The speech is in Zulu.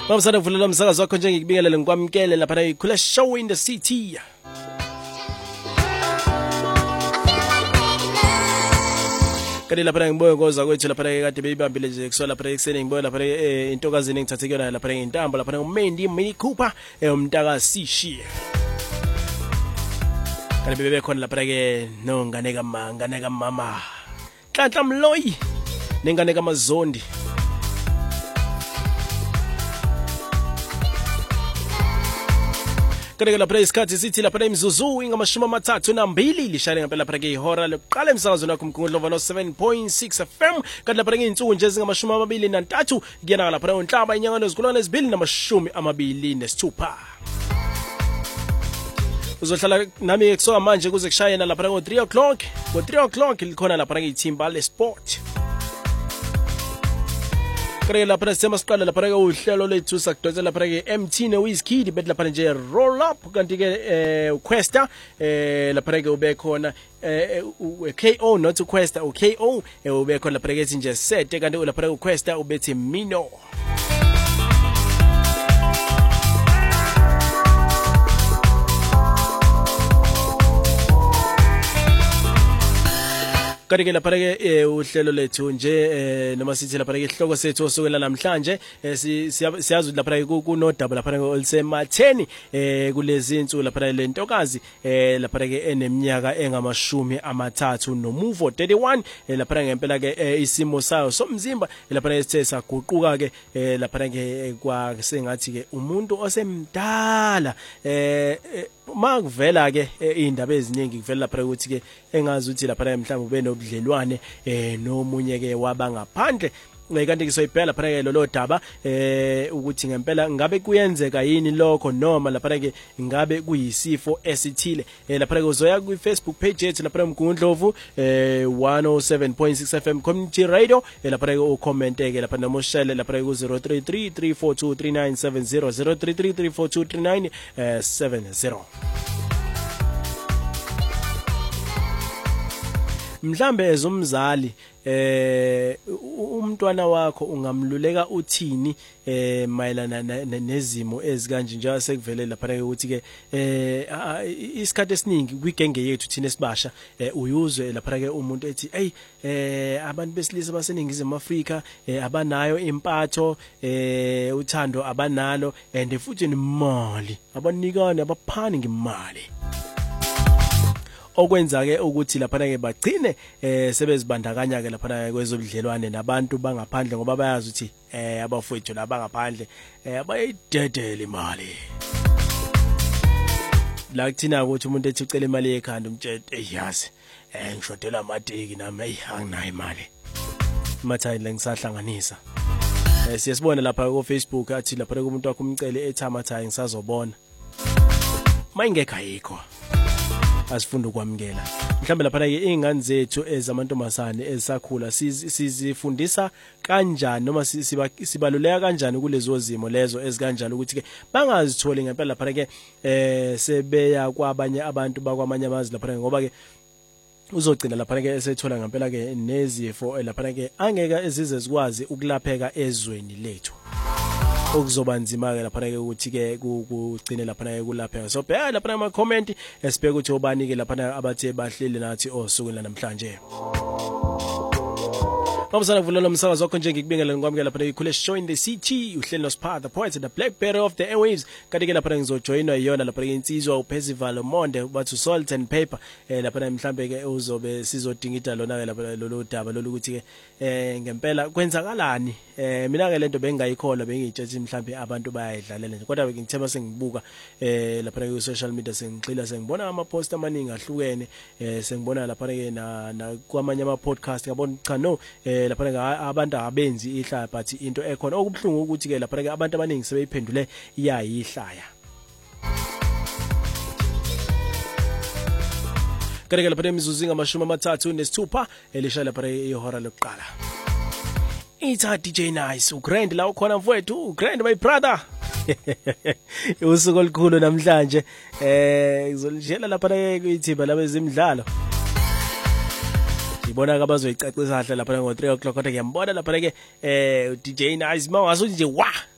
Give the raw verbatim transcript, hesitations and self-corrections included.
Mamsana vulela umsakazo wakho nje ngikubingelele ngikwamkele lapha ikhule show in the city. Kade lapha ngiboye ngoza kwethu lapha kade beyibambile nje kusola lapha ekseni ngiboye lapha intokazini engithathe kuyona lapha intambo lapha uMendi Mini Cooper umntaka Sishi. Kade bebe khona lapha ke no ngane kama ngane kamama. Nhlanhla Mloyi nengane kamaZondi. Kade lapha isikhathi sithi lapha imzuzu ingamashumi amathathu nambili lishane ngempela lapha ke ihora lokuqala emsakazweni wakho umkhumbulo no seven point six F M. Kade lapha ke insuku nje zingamashumi amabili nantathu kuyena lapha onhlaba inyanga ezikulwana ezibili namashumi amabili nesithupha. Uzohlala nami ekusoka manje kuze kushayena lapha ngo three o'clock. Ngo three o'clock likhona lapha ke ithimba leSport. Kare lapha semasiqala lapha ke uhlelo lethu sakudonsa lapha ke M T no Wizkid bet lapha nje roll up kanti ke eh Questa eh lapha ke ube khona eh K O not Questa o K O ube khona lapha ke nje set kanti lapha ke Questa ubethi Mino. Kade ke lapha ke uhlelo lethu nje noma sithi lapha ke ihloko sethu osukela namhlanje siyazi lapha ke kunodaba lapha ke olisematheni kulezi insuku lapha le ntokazi lapha ke eneminyaka engamashumi amathathu nomuvo thirty-one lapha ngempela ke isimo sayo somzimba lapha esithe saguquka ke lapha ke kwasengathi ke umuntu osemdala makuvela ke indaba eziningi kuvela lapha ukuthi ke engazi ukuthi lapha mhlawumbe ube nobudlelwane eh nomunye ke wabangaphandle kanti ngisoyibhela lapha ke lolo daba eh ukuthi ngempela ngabe kuyenzeka yini lokho noma lapha ke ngabe kuyisifo esithile lapha ke uzoya ku Facebook page yethu lapha eMgundlovu eh one oh seven point six F M Community Radio lapha ke ucommente ke lapha noma ushele lapha ku zero three three three four two three nine seven zero zero three three three four two three nine seven zero. Mhlambe ezumzali eh umntwana wakho ungamluleka uthini eh mayelana nezimo ezikanje njengoba sekuvele lapha ke ukuthi ke eh isikhathi esiningi kwigenge yethu thina esibasha uyuzwe lapha ke umuntu ethi hey eh abantu besilisa baseningizimu Afrika abanayo impatho eh uthando abanalo and futhi nemali abanikani abaphani ngemali okwenza ke ukuthi lapha ke bagcine eh sebezibandakanya ke lapha kwezobudlelwane nabantu bangaphandle ngoba bayazi ukuthi eh abafowethu labangaphandle eh abayidedela imali la kuthina ukuthi umuntu ethi ucela imali ekhanda umtshete eyazi eh ngishodela amateki nami ayihanginayo imali mathayi lengisahlanganisa eh siyasibona lapha ku Facebook athi lapha umuntu wakho umcele ethamathayi ngisazobona mayingekho ayikho asifunda ukwamkela mhlambe lapha ke ingane zethu ezamantombazane ezisakhula sizifundisa kanjani noma sibaluleka kanjani kulezo zimo lezo ezikanjalo ukuthi ke bangazitholi ngempela lapha ke eh sebeya kwabanye abantu bakwamanye amazwe lapha ngoba ke uzogcina lapha ke esethola ngempela ke nezifo lapha ke angeka ezize zikwazi ukulapheka ezweni lethu okuzoba nzima ke lapha ke ukuthi ke kugcine lapha ke kulapheka so bheka lapha ama comment esibheka ukuthi obani ke lapha abathe bahleli nathi osukwini namhlanje. Mamsana vulela umsakazo wakho nje ngikubingelele ngikwamukela lapha ikhule show in the city uhlelo noSpha the poet the blackberry of the airwaves kanti ke lapha ngizojoinwa iyona lapha insizwa uPercival Monde bathu salt and pepper lapha mhlambe ke uzobe sizodingida lona ke lapha lolu daba lolu ukuthi ke eh ngempela kwenzakalani eh mina ke lento bengayikholwa bengitshethi mhlambe abantu bayayidlalela nje kodwa ngithemba sengibuka eh lapha ku social media sengixila sengibona ama post amaningi ahlukene eh sengibona lapha ke na kwamanye ama podcast ngabona cha no eh lapha ke abantu abenzi ihlaya but into ekhona okubhlungu ukuthi ke lapha ke abantu abaningi sebeyiphendule iyayihlaya kade lapha imizuzu ngamashumi amathathu nesithupha elishaya lapha ihora lokuqala. Itha D J Nice uGrand la ukhona mfowethu uGrand my brother usuku olukhulu namhlanje eh ngizolishela lapha kuyithimba labezimidlalo ngibona kabazoyicacisa kahle lapha ngo three o'clock kodwa ngiyambona lapha ke eh D J Nice mawasuthi nje wa